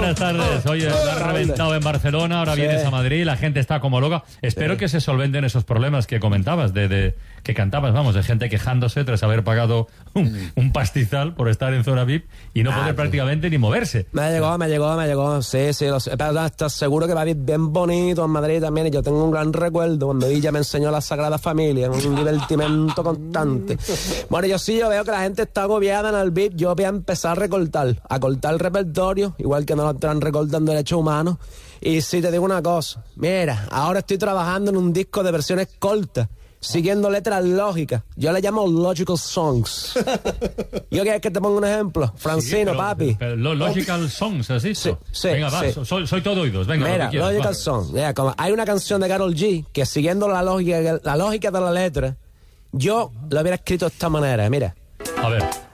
Buenas tardes. Oye, lo has reventado en Barcelona, ahora vienes a Madrid, la gente está como loca. Espero que se solventen esos problemas que comentabas, que cantabas, vamos, de gente quejándose tras haber pagado un pastizal por estar en zona VIP y no poder prácticamente ni moverse. Me llegó. Sí, pero estás seguro que va a ir bien bonito en Madrid también. Y yo tengo un gran recuerdo cuando ella me enseñó la Sagrada Familia, un divertimento constante. Bueno, yo veo que la gente está agobiada en el VIP. Yo voy a empezar a cortar el repertorio, igual que no lo están recortando derechos humanos. Y si te digo una cosa, mira, ahora estoy trabajando en un disco de versiones cortas, siguiendo letras lógicas. Yo le llamo Logical Songs. ¿Yo quieres que te ponga un ejemplo? Francino, papi. Pero Logical Songs, ¿has dicho? Sí. Venga, va, soy todo oídos. Venga, mira, quieras, Logical Songs. Mira, como hay una canción de Karol G que siguiendo la lógica de la letra, yo lo hubiera escrito de esta manera, mira. A ver.